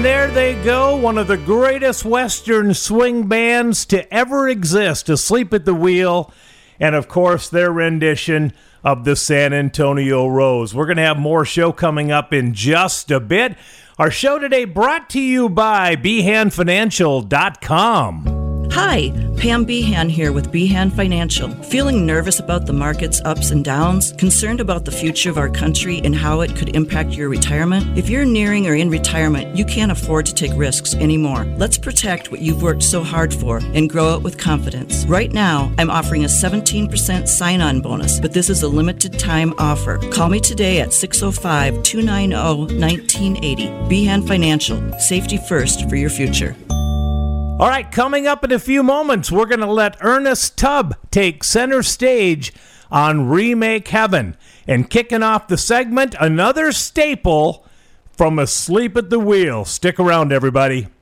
There they go, one of the greatest Western swing bands to ever exist, Asleep at the Wheel, and of course their rendition of the San Antonio Rose. We're going to have more show coming up in just a bit. Our show today brought to you by BehanFinancial.com. Hi, Pam Behan here with Behan Financial. Feeling nervous about the market's ups and downs? Concerned about the future of our country and how it could impact your retirement? If you're nearing or in retirement, you can't afford to take risks anymore. Let's protect what you've worked so hard for and grow it with confidence. Right now, I'm offering a 17% sign-on bonus, but this is a limited time offer. Call me today at 605-290-1980. Behan Financial. Safety first for your future. All right, coming up in a few moments, we're going to let Ernest Tubb take center stage on Remake Heaven. And kicking off the segment, another staple from Asleep at the Wheel. Stick around, everybody.